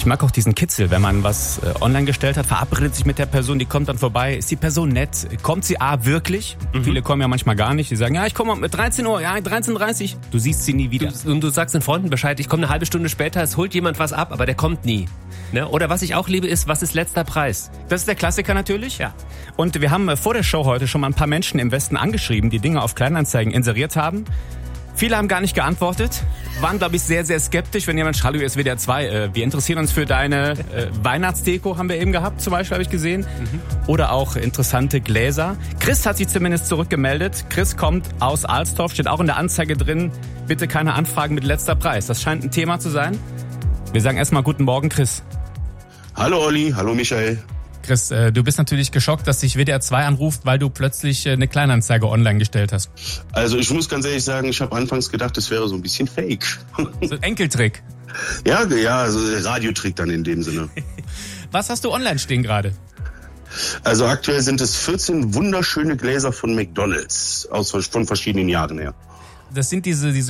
Ich mag auch diesen Kitzel, wenn man was online gestellt hat, verabredet sich mit der Person, die kommt dann vorbei. Ist die Person nett? Kommt sie wirklich? Viele kommen ja manchmal gar nicht. Die sagen, ja, ich komme um 13 Uhr, ja, 13:30 Uhr. Du siehst sie nie wieder. Und du sagst den Freunden Bescheid, ich komme eine halbe Stunde später, es holt jemand was ab, aber der kommt nie. Ne? Oder was ich auch liebe ist, was ist letzter Preis? Das ist der Klassiker natürlich. Ja. Und wir haben vor der Show heute schon mal ein paar Menschen im Westen angeschrieben, die Dinge auf Kleinanzeigen inseriert haben. Viele haben gar nicht geantwortet, waren, glaube ich, sehr, sehr skeptisch, wenn jemand schreibt, hallo, ist WDR 2, wir interessieren uns für deine Weihnachtsdeko, haben wir eben gehabt, zum Beispiel, habe ich gesehen. Oder auch interessante Gläser. Chris hat sich zumindest zurückgemeldet. Chris kommt aus Alstorf, steht auch in der Anzeige drin, bitte keine Anfragen mit letzter Preis. Das scheint ein Thema zu sein. Wir sagen erstmal guten Morgen, Chris. Hallo Olli, hallo Michael. Chris, du bist natürlich geschockt, dass dich WDR 2 anruft, weil du plötzlich eine Kleinanzeige online gestellt hast. Also ich muss ganz ehrlich sagen, ich habe anfangs gedacht, das wäre so ein bisschen fake. So ein Enkeltrick. Ja, also Radiotrick dann in dem Sinne. Was hast du online stehen gerade? Also aktuell sind es 14 wunderschöne Gläser von McDonald's, von verschiedenen Jahren her. Das sind diese